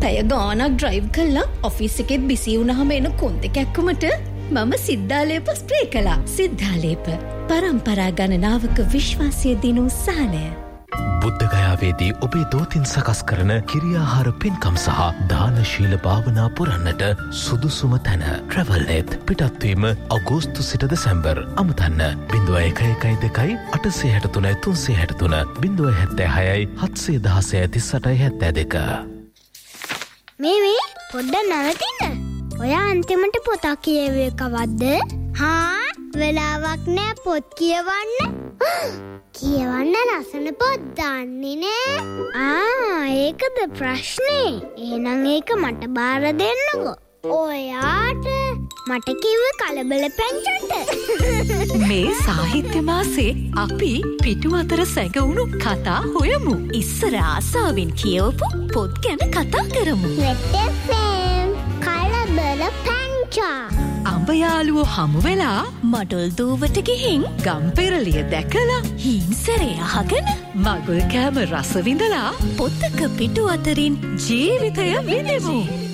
පැය ගානක් ඩ්‍රයිව් කළා ඔෆිස් එකෙත් බිසි වුණාම එන කොන්ද කැක්කමට මම සිද්ධාලේප ස්ප්‍රේ කළා. සිද්ධාලේප පරම්පරා ගණනාවක විශ්වාසය දිනූ සාලය. බුද්ධගයාවේදී ඔබේ දෝතින් සකස් කරන කිරියාහාර පින්කම් සහ දානශීල භාවනා පුරන්නට සුදුසුම තැන ට්‍රැවල්නෙත්. පිටත්වීම අගෝස්තු සිට දෙසැම්බර්. අමතන්න 0112 863 363 076 716 38 මේ පොඩ්ඩ නවතින්න. ඔයා අන්තිමට පොතක් කියවේ කවද්ද? හා වෙලාවක් නෑ පොත් කියවන්න. කියවන්න ලස්සන පොත් දන්නේ නෑ. ඒකද ප්‍රශ්නේ. එහෙනම් ඒක මට බාර දෙන්නකෝ. ඔයාට මට කිව්ව කලබල පැංචට. මේ සාහිත්‍ය මාසේ අපි පිටු අතර සැඟවුණු කතා හොයමු. ඉස්සර ආසාවෙන් කියවපු පොත් ගැන කතා කරමු. කලබල පැංචා. අඹ යාළුවෝ හමු වෙලා මඩොල් දූවට ගිහින් ගම්පෙරළිය දැකලා හිංසරේ අහගෙන මගුල් කෑම රස විඳලා පොතක පිටු අතරින් ජීවිතය විඳිමු.